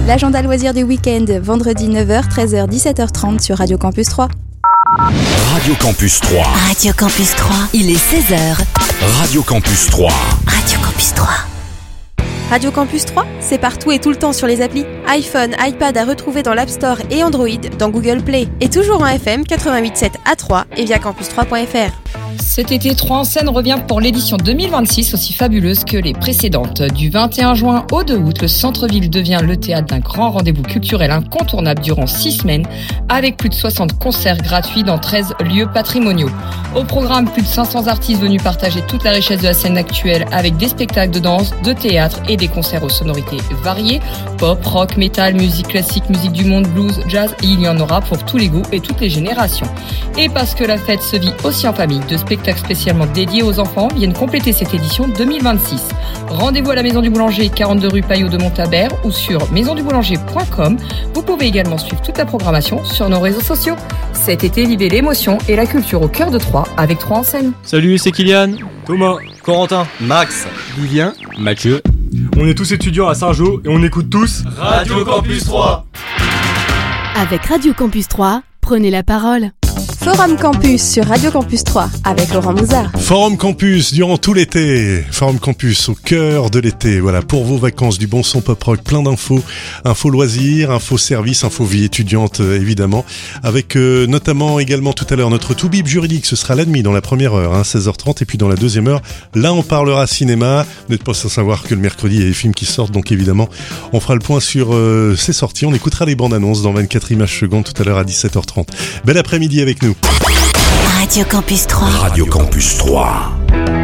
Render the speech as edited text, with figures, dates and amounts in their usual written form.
L'agenda loisirs du week-end, vendredi 9h, 13h, 17h30 sur Radio Campus 3. Radio Campus 3. Radio Campus 3, il est 16h. Radio Campus 3. Radio Campus 3. Radio Campus 3, c'est partout et tout le temps sur les applis. iPhone, iPad à retrouver dans l'App Store et Android, dans Google Play. Et toujours en FM 88.7 à 3 et via campus3.fr. Cet été, 3 en scène revient pour l'édition 2026, aussi fabuleuse que les précédentes. Du 21 juin au 2 août, le centre-ville devient le théâtre d'un grand rendez-vous culturel incontournable durant 6 semaines, avec plus de 60 concerts gratuits dans 13 lieux patrimoniaux. Au programme, plus de 500 artistes venus partager toute la richesse de la scène actuelle, avec des spectacles de danse, de théâtre et des concerts aux sonorités variées, pop, rock, métal, musique classique, musique du monde, blues, jazz, et il y en aura pour tous les goûts et toutes les générations. Et parce que la fête se vit aussi en famille, de spectacles spécialement dédiés aux enfants viennent compléter cette édition 2026. Rendez-vous à la Maison du Boulanger, 42 rue Paillot de Montabert ou sur maisonduboulanger.com. Vous pouvez également suivre toute la programmation sur nos réseaux sociaux. Cet été, vivez l'émotion et la culture au cœur de Troyes avec 3 en scène. Salut, c'est Kylian, Thomas, Corentin, Max, Julien, Mathieu. On est tous étudiants à Saint-Jean et on écoute tous Radio Campus 3. Avec Radio Campus 3, prenez la parole. Forum Campus sur Radio Campus 3 avec Laurent Mouzard. Forum Campus durant tout l'été. Forum Campus au cœur de l'été. Voilà, pour vos vacances, du bon son pop rock, plein d'infos, infos loisirs, infos services, infos vie étudiante évidemment. Avec notamment également tout à l'heure notre tout-bib juridique. Ce sera la demi dans la première heure, 16h30. Et puis dans la deuxième heure, là on parlera cinéma. Vous n'êtes pas sans savoir que le mercredi il y a des films qui sortent. Donc évidemment, on fera le point sur ces sorties. On écoutera les bandes annonces dans 24 images secondes tout à l'heure à 17h30. Bel après-midi avec nous. Radio Campus 3. Radio Campus 3.